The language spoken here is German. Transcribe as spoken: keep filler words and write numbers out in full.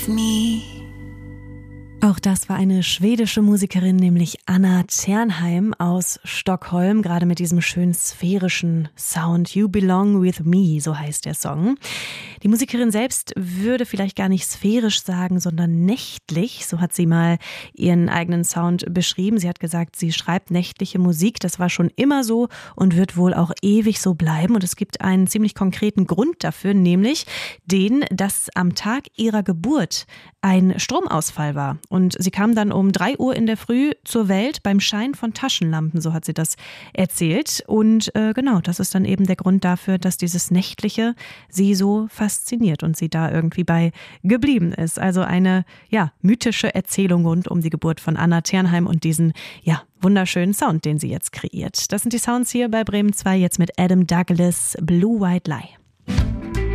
Me. Auch das war eine schwedische Musikerin, nämlich Anna Ternheim aus Stockholm, gerade mit diesem schön sphärischen Sound. You Belong With Me, so heißt der Song. Die Musikerin selbst würde vielleicht gar nicht sphärisch sagen, sondern nächtlich. So hat sie mal ihren eigenen Sound beschrieben. Sie hat gesagt, sie schreibt nächtliche Musik. Das war schon immer so und wird wohl auch ewig so bleiben. Und es gibt einen ziemlich konkreten Grund dafür, nämlich den, dass am Tag ihrer Geburt ein Stromausfall war. Und sie kam dann um drei Uhr in der Früh zur Welt beim Schein von Taschenlampen, so hat sie das erzählt. Und äh, genau, das ist dann eben der Grund dafür, dass dieses Nächtliche sie so fasziniert und sie da irgendwie bei geblieben ist. Also eine, ja, mythische Erzählung rund um die Geburt von Anna Ternheim und diesen, ja, wunderschönen Sound, den sie jetzt kreiert. Das sind die Sounds hier bei Bremen zwei, jetzt mit Adam Douglas, Blue White Lie.